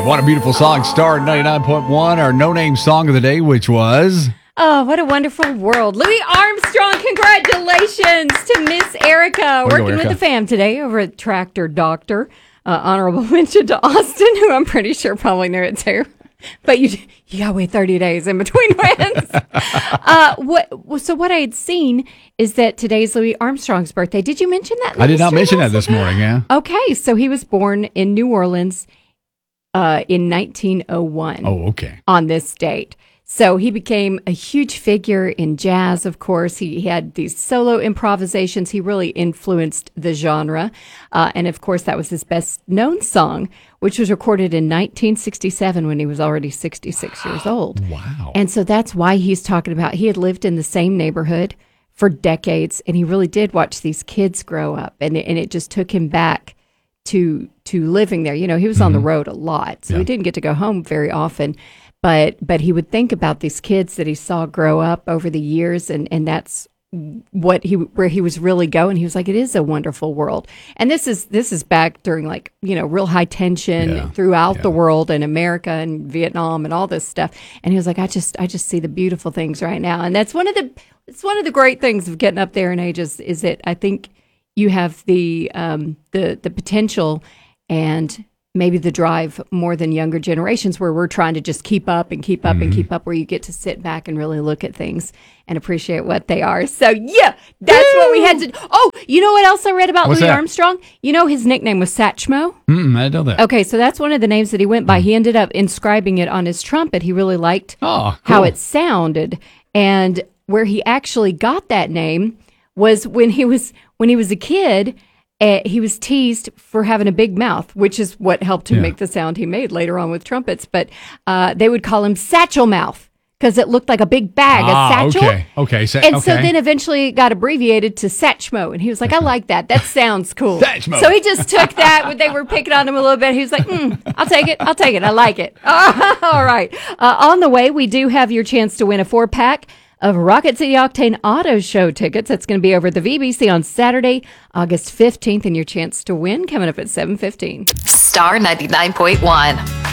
right. What a beautiful song. Star 99.1, our no-name song of the day, which was... Oh, what a wonderful world. Louis Armstrong, congratulations to Miss Erica. Working with the fam today over at Tractor Doctor. Honorable mention to Austin, who I'm pretty sure probably knew it too. But you got to wait 30 days in between wins. So what I had seen is that today's Louis Armstrong's birthday. Did you mention that? I did not mention that this morning, yeah. Okay, so he was born in New Orleans in 1901. Oh, okay. On this date. So he became a huge figure in jazz, of course. He had these solo improvisations. He really influenced the genre. And, of course, that was his best-known song, which was recorded in 1967 when he was already 66 years old. Wow. And so that's why he's talking about he had lived in the same neighborhood for decades, and he really did watch these kids grow up. And it just took him back to living there. You know, he was on the road a lot, so he didn't get to go home very often. But he would think about these kids that he saw grow up over the years, and that's where he was really going. He was like, it is a wonderful world. And this is back during, like, you know, real high tension throughout the world, and America and Vietnam and all this stuff. And he was like, I just see the beautiful things right now. And that's one of the great things of getting up there in ages, is that I think you have the potential and maybe the drive more than younger generations, where we're trying to just keep up and keep up and keep up, where you get to sit back and really look at things and appreciate what they are. So, yeah, that's what we had to do. Oh, you know what else I read about Louis Armstrong? You know his nickname was Satchmo? I didn't know that. Okay, so that's one of the names that he went by. He ended up inscribing it on his trumpet. He really liked how it sounded. And where he actually got that name was when he was a kid. He was teased for having a big mouth, which is what helped him make the sound he made later on with trumpets. But they would call him Satchel Mouth because it looked like a big bag, a satchel. Okay. So then eventually it got abbreviated to Satchmo. And he was like, I like that. That sounds cool. Satchmo. So he just took that when they were picking on him a little bit. He was like, I'll take it. I like it. All right. On the way, we do have your chance to win a 4-pack of Rocket City Octane Auto Show tickets. That's going to be over at the VBC on Saturday, August 15th, and your chance to win coming up at 7:15. Star 99.1.